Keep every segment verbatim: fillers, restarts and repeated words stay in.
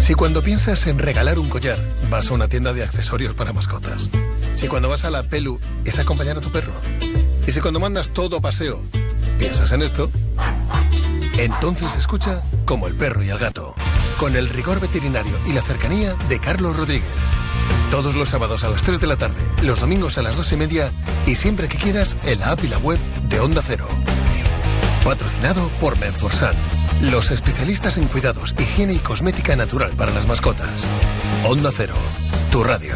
Si cuando piensas en regalar un collar, vas a una tienda de accesorios para mascotas. Si cuando vas a la Pelu, es acompañar a tu perro. Y si cuando mandas todo a paseo, piensas en esto, entonces escucha Como el perro y el gato, con el rigor veterinario y la cercanía de Carlos Rodríguez. Todos los sábados a las tres de la tarde, los domingos a las dos y media y siempre que quieras en la app y la web de Onda Cero. Patrocinado por Menforsan, los especialistas en cuidados, higiene y cosmética natural para las mascotas. Onda Cero, tu radio.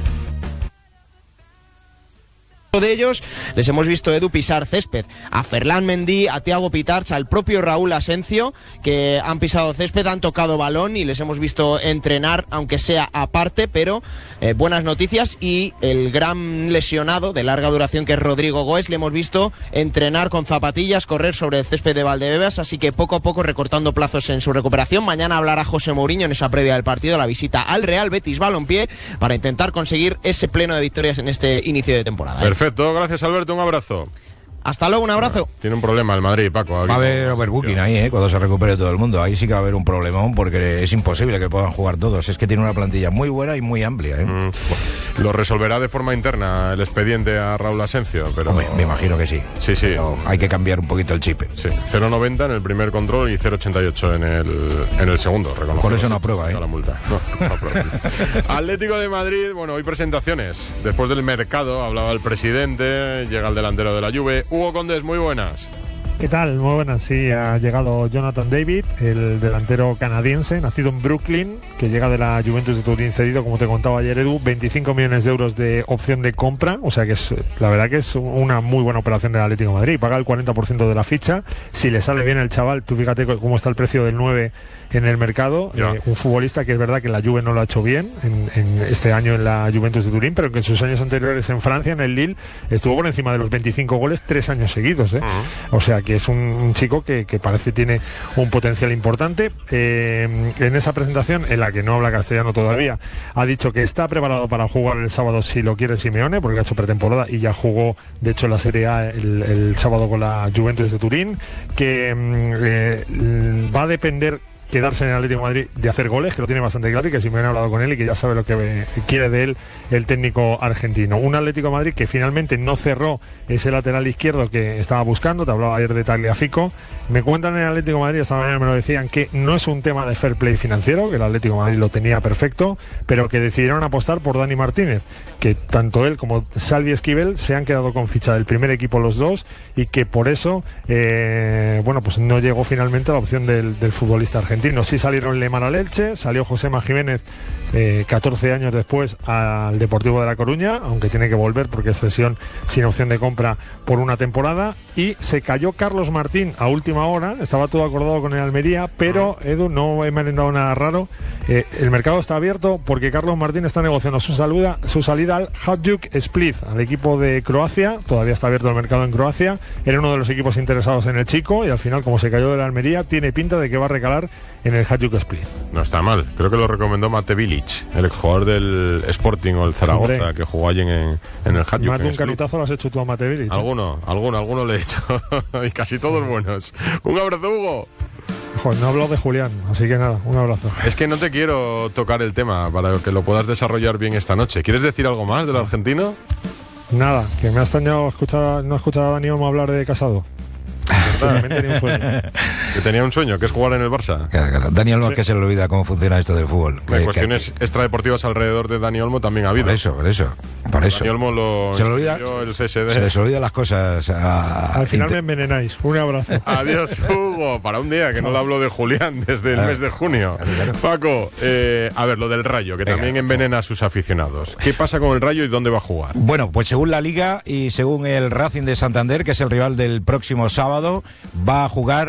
De ellos les hemos visto, Edu, pisar césped. A Ferland Mendy, a Thiago Pitarch, al propio Raúl Asencio, que han pisado césped, han tocado balón y les hemos visto entrenar, aunque sea aparte, pero eh, buenas noticias. Y el gran lesionado de larga duración, que es Rodrigo Goes, le hemos visto entrenar con zapatillas, correr sobre el césped de Valdebebas, así que poco a poco recortando plazos en su recuperación. Mañana hablará José Mourinho en esa previa del partido, la visita al Real Betis Balompié, para intentar conseguir ese pleno de victorias en este inicio de temporada. ¿eh? Perfecto, gracias Alberto, un abrazo. Hasta luego, un abrazo. Tiene un problema el Madrid, Paco. Va a haber overbooking ahí, ¿eh? Cuando se recupere todo el mundo. Ahí sí que va a haber un problemón porque es imposible que puedan jugar todos. Es que tiene una plantilla muy buena y muy amplia, ¿eh? Mm, lo resolverá de forma interna el expediente a Raúl Asencio, pero... Hombre, me imagino que sí. Sí, sí. Pero hay que cambiar un poquito el chip. Sí, cero noventa en el primer control y cero ochenta y ocho en el, en el segundo. Por eso no aprueba, ¿eh? No la multa. No, no aprueba. Atlético de Madrid, bueno, hoy presentaciones. Después del mercado hablaba el presidente, llega el delantero de la Juve. Hugo Condés, muy bueno. Buenas. ¿Qué tal? Muy buenas, sí, ha llegado Jonathan David, el delantero canadiense, nacido en Brooklyn, que llega de la Juventus de Turín cedido, como te contaba ayer, Edu, veinticinco millones de euros de opción de compra, o sea que es, la verdad que es una muy buena operación del Atlético de Madrid, paga el cuarenta por ciento de la ficha, si le sale bien el chaval, tú fíjate cómo está el precio del nueve en el mercado, eh, un futbolista que es verdad que la Juve no lo ha hecho bien en, en este año en la Juventus de Turín, pero que en sus años anteriores en Francia, en el Lille, estuvo por encima de los veinticinco goles tres años seguidos, ¿eh? Uh-huh. O sea que es un, un chico que, que parece tiene un potencial importante. Eh, en esa presentación, en la que no habla castellano todavía, ha dicho que está preparado para jugar el sábado si lo quiere Simeone, porque ha hecho pretemporada y ya jugó, de hecho, la Serie A el, el sábado con la Juventus de Turín, que eh, va a depender quedarse en el Atlético de Madrid de hacer goles, que lo tiene bastante claro y que Simeone ha hablado con él y que ya sabe lo que quiere de él el técnico argentino. Un Atlético de Madrid que finalmente no cerró ese lateral izquierdo que estaba buscando, te hablaba ayer de Tagliafico. Me cuentan en el Atlético de Madrid, esta mañana me lo decían, que no es un tema de fair play financiero, que el Atlético de Madrid lo tenía perfecto, pero que decidieron apostar por Dani Martínez, que tanto él como Salvi Esquivel se han quedado con ficha del primer equipo los dos y que por eso eh, bueno, pues no llegó finalmente la opción del, del futbolista argentino. Sí salieron Lemar al Elche, salió Josema Jiménez eh, catorce años después al Deportivo de La Coruña, aunque tiene que volver porque es cesión sin opción de compra por una temporada, y se cayó Carlos Martín a última hora, estaba todo acordado con el Almería, pero Edu, no he merendado nada raro, eh, el mercado está abierto porque Carlos Martín está negociando su salida, su salida al Hajduk Split, al equipo de Croacia, todavía está abierto el mercado en Croacia, era uno de los equipos interesados en el chico y al final, como se cayó de la Almería, tiene pinta de que va a recalar en el Hajduk Split. No está mal, creo que lo recomendó Mate Bilic, el jugador del Sporting o el Zaragoza, hombre, que jugó allí en, en el Hajduk. Más de un carutazo lo has hecho tú a Mate Bilic. Alguno, alguno, alguno le he hecho y casi todos buenos. Un abrazo, Hugo. Joder, no he hablado de Julián, así que nada, un abrazo. Es que no te quiero tocar el tema para que lo puedas desarrollar bien esta noche. ¿Quieres decir algo más del argentino? Nada, que me ha extrañado escuchar, no he escuchado a Dani Olmo hablar de Casado. También tenía un sueño. Que tenía un sueño, que es jugar en el Barça. Claro, claro. Dani Olmo, sí, que se le olvida cómo funciona esto del fútbol. Hay que, cuestiones que, extradeportivas alrededor de Dani Olmo también ha habido. Por eso, por eso. Por eso. Dani Olmo lo se le olvida, el C S D. Se les olvida las cosas. A, Al final me envenenáis. Un abrazo. Adiós, Hugo. Para un día, que no le hablo de Julián desde el claro, mes de junio. Claro, claro. Paco, eh, a ver, lo del Rayo, que Venga, también envenena a sus aficionados. ¿Qué pasa con el Rayo y dónde va a jugar? Bueno, pues según la Liga y según el Racing de Santander, que es el rival del próximo sábado, va a jugar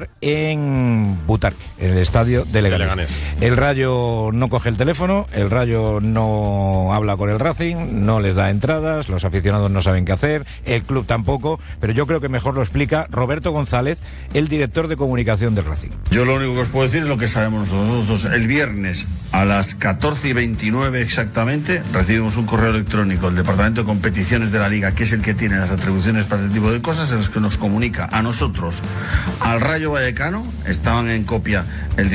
en Butarque, en el estadio de Leganés. de Leganés. El Rayo no coge el teléfono, el Rayo no habla con el Racing, no les da entradas, los aficionados no saben qué hacer, el club tampoco, pero yo creo que mejor lo explica Roberto González, el director de comunicación del Racing. Yo lo único que os puedo decir es lo que sabemos nosotros. El viernes a las catorce y veintinueve exactamente recibimos un correo electrónico del Departamento de Competiciones de la Liga, que es el que tiene las atribuciones para este tipo de cosas, en los que nos comunica a nosotros, al Rayo Vallecano, estaban en copia el